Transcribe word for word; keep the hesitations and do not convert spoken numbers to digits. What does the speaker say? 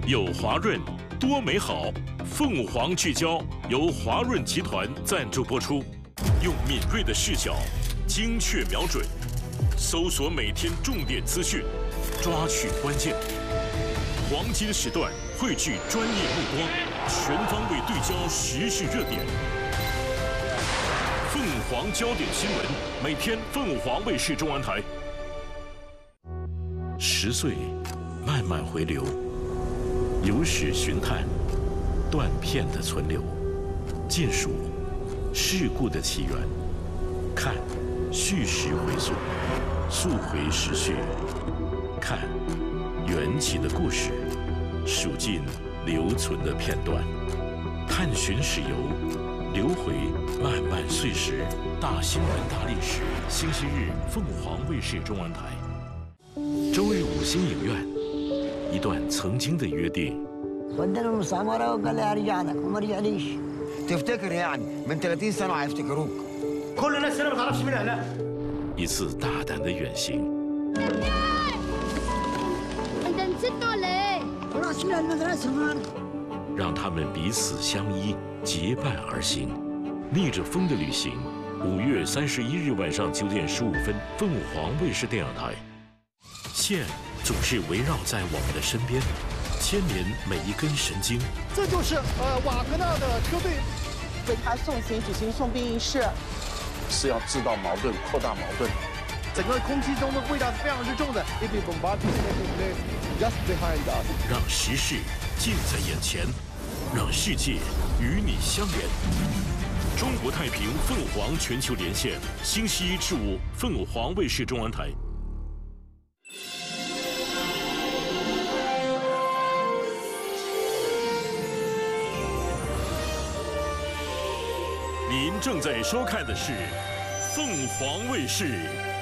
有华润，多美好。凤凰聚焦由华润集团赞助播出，用敏锐的视角，精确瞄准，搜索每天重点资讯，抓取关键。黄金时段汇聚专业目光，全方位对焦时事热点。凤凰焦点新闻，每天凤凰卫视中文台。十岁，慢慢回流，有史寻探，断片的存留，尽数事故的起源，看叙事回溯，溯回时序，看缘起的故事，数尽留存的片段，探寻史游，流回漫漫岁时，大新闻大历史。星期日，凤凰卫视中文台。周日五星影院，一段曾经的约定。 ودنا المستعمرة وقال لي هرجع لك وما رجعليش. تفتكر يعني من ثلاثين سنة هيفتكروك. كل الناس هنا ما تعرفش مين اهلها. 一次大胆的远行。 انت نسيت ولا ايه؟ خلاص من المدرسة النهارده. 让他们彼此相依，结伴而行，逆着风的旅行。五月三十一日晚上九点十五分，凤凰卫视电影台。线总是围绕在我们的身边，牵连每一根神经。 这就是呃瓦格纳的车队为他送行举行送殡仪式， 是要制造矛盾、扩大矛盾。 整个空气中的味道是非常之重的。Just behind us， 让时事近在眼前，让世界与你相连。中国太平凤凰全球连线，星期一至五，凤凰卫视中文台。您正在收看的是凤凰卫视。